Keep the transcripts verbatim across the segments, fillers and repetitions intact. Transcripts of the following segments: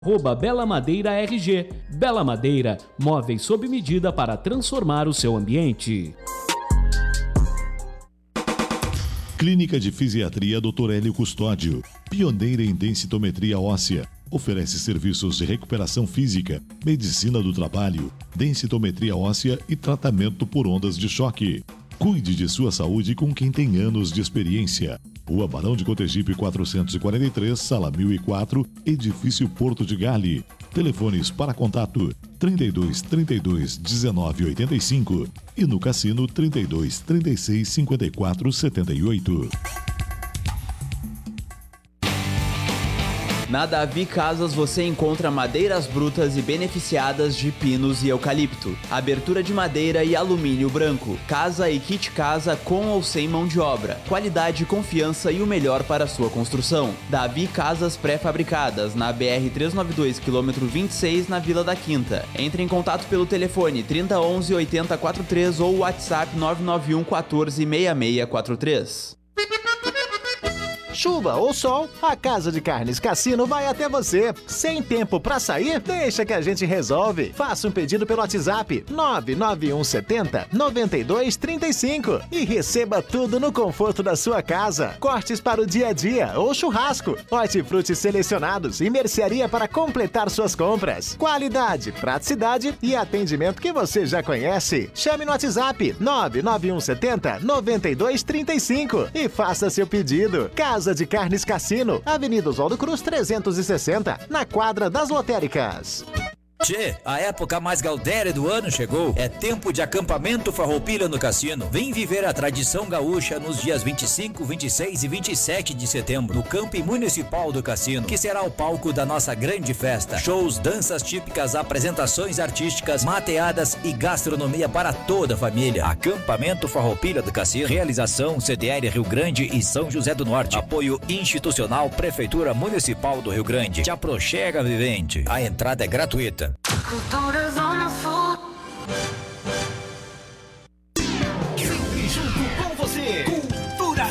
Arroba Bela Madeira R G. Bela Madeira, móveis sob medida para transformar o seu ambiente. Clínica de Fisiatria doutor Hélio Custódio, pioneira em densitometria óssea. Oferece serviços de recuperação física, medicina do trabalho, densitometria óssea e tratamento por ondas de choque. Cuide de sua saúde com quem tem anos de experiência. Rua Barão de Cotegipe quatrocentos e quarenta e três, sala mil e quatro, edifício Porto de Gale. Telefones para contato trinta e dois, trinta e dois, dezenove, oitenta e cinco e no cassino trinta e dois, trinta e seis, cinquenta e quatro, setenta e oito. Na Davi Casas você encontra madeiras brutas e beneficiadas de pinos e eucalipto, abertura de madeira e alumínio branco, casa e kit casa com ou sem mão de obra, qualidade, confiança e o melhor para a sua construção. Davi Casas pré-fabricadas na B R trezentos e noventa e dois, quilômetro vinte e seis, na Vila da Quinta. Entre em contato pelo telefone trinta, onze, oitenta, quarenta e três ou WhatsApp nove nove um, quatorze, sessenta e seis quarenta e três. Chuva ou sol, a Casa de Carnes Cassino vai até você. Sem tempo pra sair? Deixa que a gente resolve. Faça um pedido pelo WhatsApp nove nove um sete zero, nove dois três cinco e receba tudo no conforto da sua casa. Cortes para o dia a dia ou churrasco, hortifrutis selecionados e mercearia para completar suas compras. Qualidade, praticidade e atendimento que você já conhece. Chame no WhatsApp nove nove um sete zero, nove dois três cinco e faça seu pedido. Casa de Carnes Cassino, Avenida Oswaldo Cruz trezentos e sessenta, na quadra das lotéricas. Tchê, a época mais gaudéria do ano chegou. É tempo de acampamento Farroupilha no Cassino. Vem viver a tradição gaúcha nos dias vinte e cinco, vinte e seis e vinte e sete de setembro, no Camping Municipal do Cassino, que será o palco da nossa grande festa. Shows, danças típicas, apresentações artísticas, mateadas e gastronomia para toda a família. Acampamento Farroupilha do Cassino. Realização C D L Rio Grande e São José do Norte. Apoio institucional Prefeitura Municipal do Rio Grande. Te aproxega, vivente. A entrada é gratuita. Cultura Zona Sul. Sempre junto com você. Cultura.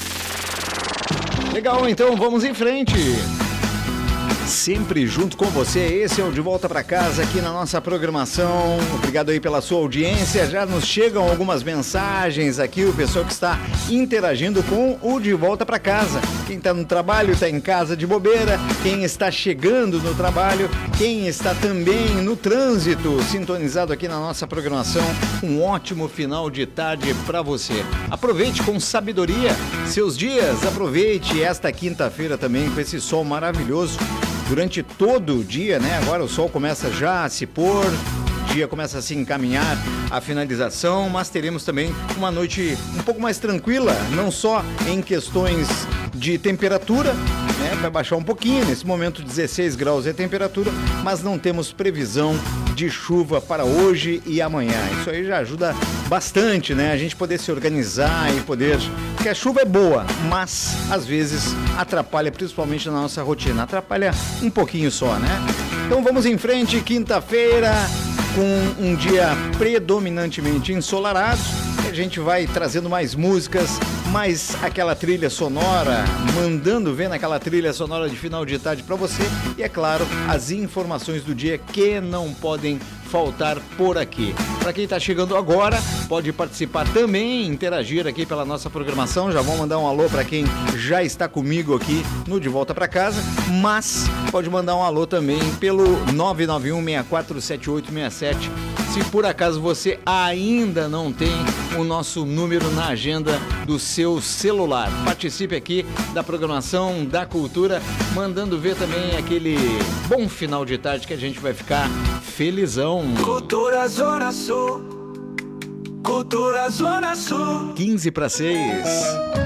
Legal, então vamos em frente. Sempre junto com você, esse é o De Volta Pra Casa aqui na nossa programação. Obrigado aí pela sua audiência. Já nos chegam algumas mensagens aqui, o pessoal que está interagindo com o De Volta Pra Casa. Quem está no trabalho, está em casa de bobeira, quem está chegando no trabalho, quem está também no trânsito, sintonizado aqui na nossa programação. Um ótimo final de tarde para você. Aproveite com sabedoria seus dias, aproveite esta quinta-feira também com esse sol maravilhoso. Durante todo o dia, né? Agora o sol começa já a se pôr, o dia começa a se encaminhar à finalização, mas teremos também uma noite um pouco mais tranquila, não só em questões de temperatura, né? Vai baixar um pouquinho, nesse momento dezesseis graus é a temperatura, mas não temos previsão de chuva para hoje e amanhã. Isso aí já ajuda bastante, né? A gente poder se organizar e poder... Porque a chuva é boa, mas às vezes atrapalha, principalmente na nossa rotina. Atrapalha um pouquinho só, né? Então vamos em frente, quinta-feira, com um dia predominantemente ensolarado. A gente vai trazendo mais músicas, mais aquela trilha sonora, mandando ver naquela trilha sonora de final de tarde para você. E é claro, as informações do dia que não podem faltar por aqui. Para quem está chegando agora, pode participar também, interagir aqui pela nossa programação. Já vou mandar um alô para quem já está comigo aqui no De Volta para Casa, mas pode mandar um alô também pelo nove nove um, seis quatro sete oito seis sete. Se por acaso você ainda não tem o nosso número na agenda do seu celular, participe aqui da programação da Cultura, mandando ver também aquele bom final de tarde que a gente vai ficar felizão. Cultura Zona Sul. Cultura Zona Sul. quinze para seis.